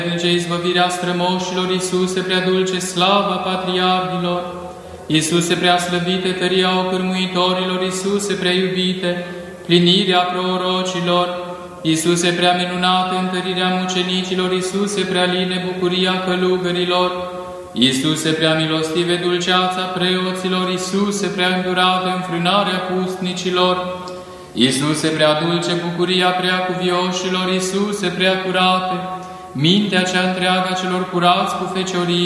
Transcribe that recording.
Merge izbăvirea strămoșilor, Iisuse prea dulce, slava patriarhilor, Iisuse prea slăvite, tăria ocârmuitorilor, Iisuse prea iubite, plinirea prorocilor, Iisuse prea minunată, întărirea mucenicilor, Iisuse prea line, bucuria călugărilor, Iisuse prea milostive, dulceața preoților, Iisuse prea îndurată, înfrânarea pustnicilor, Iisuse prea dulce, bucuria prea cuvioșilor, Iisuse prea curate, mintea cea întreagă a celor curați cu feciorii,